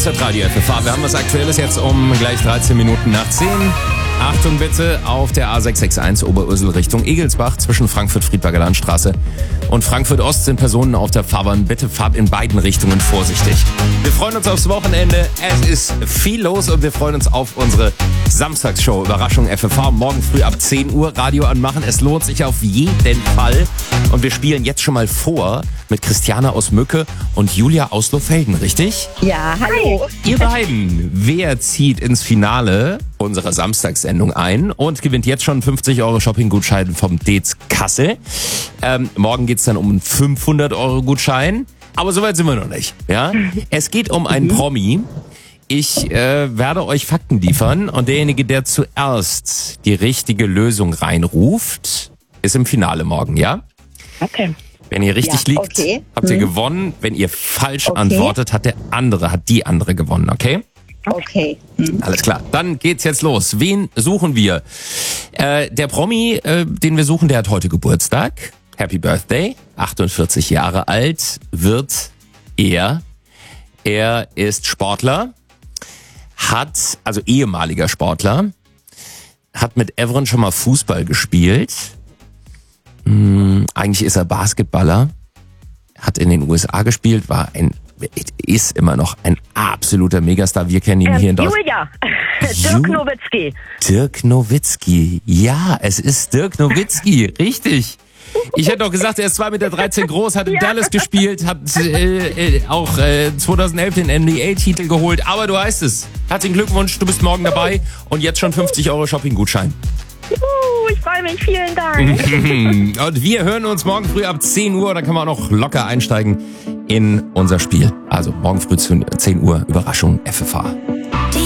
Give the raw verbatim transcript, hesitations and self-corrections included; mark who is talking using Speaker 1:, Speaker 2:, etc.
Speaker 1: ist der Radio F F H. Wir haben was Aktuelles jetzt um gleich dreizehn Minuten nach zehn. Achtung bitte, auf der A sechs sechs eins Oberursel Richtung Egelsbach zwischen Frankfurt-Friedberger Landstraße und Frankfurt-Ost sind Personen auf der Fahrbahn. Bitte fahrt in beiden Richtungen vorsichtig. Wir freuen uns aufs Wochenende. Es ist viel los und wir freuen uns auf unsere Samstagsshow. Überraschung F F H. Morgen früh ab zehn Uhr Radio anmachen. Es lohnt sich auf jeden Fall. Und wir spielen jetzt schon mal vor mit Christiane aus Mücke und Julia aus Lohfelden, richtig?
Speaker 2: Ja, hallo.
Speaker 1: Ihr beiden, wer zieht ins Finale unserer Samstagssendung ein und gewinnt jetzt schon fünfzig Euro Shopping-Gutschein vom D E Z Kassel. Ähm, morgen geht's dann um einen fünfhundert Euro Gutschein. Aber soweit sind wir noch nicht. Ja? Es geht um einen Promi. Ich äh, werde euch Fakten liefern und derjenige, der zuerst die richtige Lösung reinruft, ist im Finale morgen, ja?
Speaker 2: Okay.
Speaker 1: Wenn ihr richtig
Speaker 2: Ja,
Speaker 1: liegt,
Speaker 2: okay.
Speaker 1: habt ihr
Speaker 2: Hm.
Speaker 1: gewonnen. Wenn ihr falsch
Speaker 2: Okay.
Speaker 1: antwortet, hat der andere, hat die andere gewonnen, okay?
Speaker 2: Okay. Hm.
Speaker 1: Alles klar, dann geht's jetzt los. Wen suchen wir? Äh, der Promi, äh, den wir suchen, der hat heute Geburtstag. Happy Birthday, achtundvierzig Jahre alt wird er. Er ist Sportler, hat, also ehemaliger Sportler, hat mit Evren schon mal Fußball gespielt. Hm, eigentlich ist er Basketballer, hat in den U S A gespielt, war ein ist immer noch ein absoluter Megastar. Wir kennen ihn
Speaker 3: Ähm,
Speaker 1: hier in Deutschland.
Speaker 3: Julia,
Speaker 1: Ju-
Speaker 3: Dirk Nowitzki.
Speaker 1: Dirk Nowitzki. Ja, es ist Dirk Nowitzki. Richtig. Ich hätte doch gesagt, er ist zwei Meter dreizehn groß, hat in
Speaker 3: Ja.
Speaker 1: Dallas gespielt, hat äh, äh, auch äh, zweitausendelf den N B A-Titel geholt. Aber du weißt es. Herzlichen Glückwunsch, du bist morgen dabei. Und jetzt schon fünfzig Euro Shopping-Gutschein.
Speaker 3: Uh, ich freue mich, vielen Dank.
Speaker 1: Und wir hören uns morgen früh ab zehn Uhr. Da kann man auch noch locker einsteigen in unser Spiel. Also morgen früh zu zehn Uhr, Überraschung F F H.